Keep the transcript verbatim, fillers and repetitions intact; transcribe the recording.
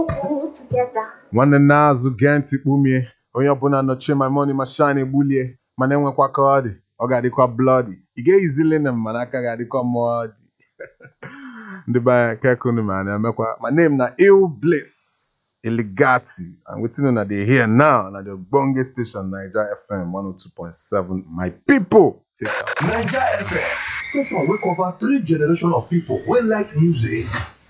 Nwanne na-azụ gee ntị kpumie onye ọbụla nọchie my money ma shine gbulie mana enwekwa ka ọ dị ọ ga-adịkwa bloody ị ga-eyizili na mana aka ga-adịkwa mmụọ dị ndị be kekunu ma na-emekwa my name na Ill Bliss Eligati and wetin una dey hear now na the ogbonge station Naija F M one oh two point seven my people take am. Naija F M station wey cover three generation of people wey like music.